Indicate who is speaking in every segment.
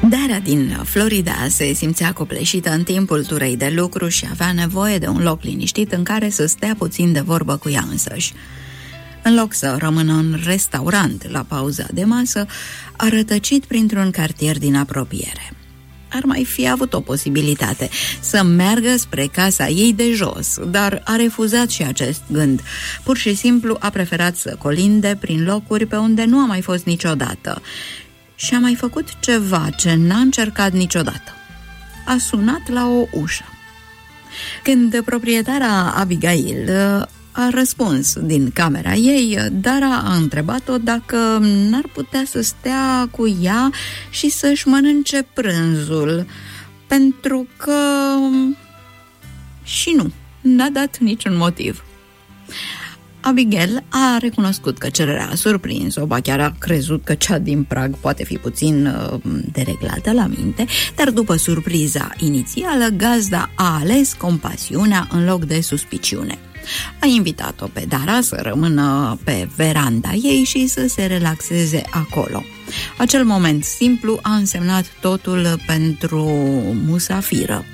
Speaker 1: Dara din Florida se simțea copleșită în timpul turei de lucru și avea nevoie de un loc liniștit în care să stea puțin de vorbă cu ea însăși. În loc să rămână în restaurant la pauza de masă, a rătăcit printr-un cartier din apropiere. Ar mai fi avut o posibilitate, să meargă spre casa ei de jos, dar a refuzat și acest gând. Pur și simplu a preferat să colinde prin locuri pe unde nu a mai fost niciodată. Și a mai făcut ceva ce n-a încercat niciodată. A sunat la o ușă. Când proprietara Abigail a răspuns din camera ei, Dara a întrebat-o dacă n-ar putea să stea cu ea și să-și mănânce prânzul, pentru că... Și nu, n-a dat niciun motiv. Abigail a recunoscut că cererea a surprins-o, ba chiar a crezut că cea din prag poate fi puțin dereglată la minte, dar după surpriza inițială, gazda a ales compasiunea în loc de suspiciune. A invitat-o pe Dara să rămână pe veranda ei și să se relaxeze acolo. Acel moment simplu a însemnat totul pentru musafiră.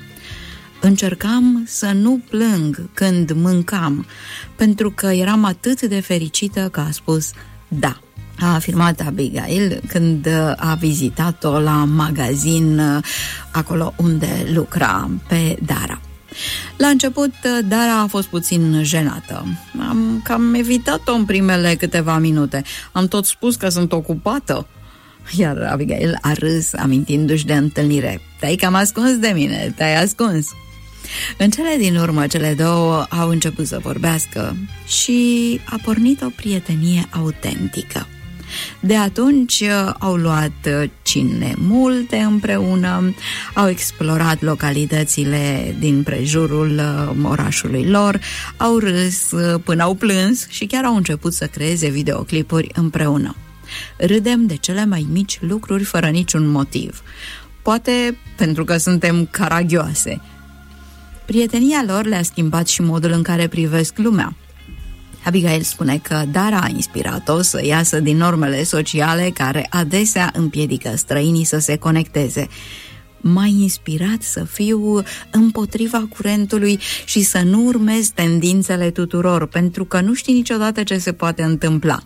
Speaker 1: Încercam să nu plâng când mâncam, pentru că eram atât de fericită că a spus da, a afirmat Abigail când a vizitat-o la magazin, acolo unde lucra pe Dara. La început, Dara a fost puțin jenată. Am cam evitat-o în primele câteva minute. Am tot spus că sunt ocupată. Iar Abigail a râs, amintindu-și de întâlnire. Te-ai cam ascuns de mine, te-ai ascuns. În cele din urmă, cele două au început să vorbească și a pornit o prietenie autentică. De atunci au luat cine multe împreună, au explorat localitățile din prejurul orașului lor, au râs până au plâns și chiar au început să creeze videoclipuri împreună. Râdem de cele mai mici lucruri fără niciun motiv. Poate pentru că suntem caragioase. Prietenia lor le-a schimbat și modul în care privesc lumea. Abigail spune că Dara a inspirat-o să iasă din normele sociale care adesea împiedică străinii să se conecteze. M-a inspirat să fiu împotriva curentului și să nu urmez tendințele tuturor, pentru că nu știi niciodată ce se poate întâmpla.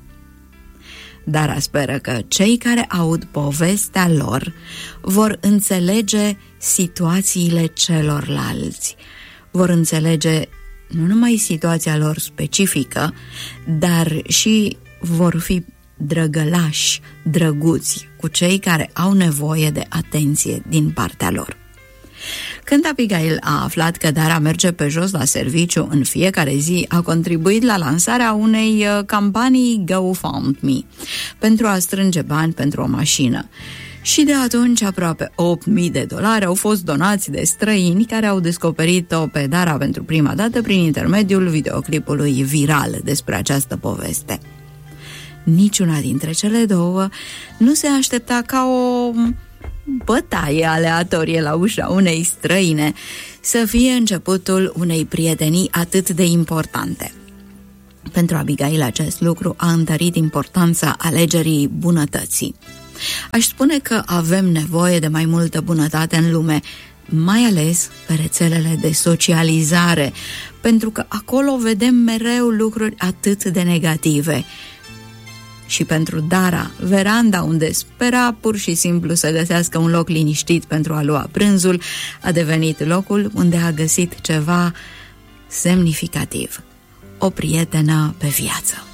Speaker 1: Dara speră că cei care aud povestea lor vor înțelege situațiile celorlalți, vor înțelege nu numai situația lor specifică, dar și vor fi drăgălași, drăguți cu cei care au nevoie de atenție din partea lor. Când Abigail a aflat că Dara merge pe jos la serviciu în fiecare zi, a contribuit la lansarea unei campanii GoFundMe pentru a strânge bani pentru o mașină. Și de atunci aproape $8.000 au fost donați de străini care au descoperit-o pe Dara pentru prima dată prin intermediul videoclipului viral despre această poveste. Niciuna dintre cele două nu se aștepta ca o bătaie aleatorie la ușa unei străine să fie începutul unei prietenii atât de importante. Pentru Abigail acest lucru a întărit importanța alegerii bunătății. Aș spune că avem nevoie de mai multă bunătate în lume, mai ales pe rețelele de socializare, pentru că acolo vedem mereu lucruri atât de negative. Și pentru Dara, veranda unde spera pur și simplu să găsească un loc liniștit pentru a lua prânzul, a devenit locul unde a găsit ceva semnificativ, o prietenă pe viață.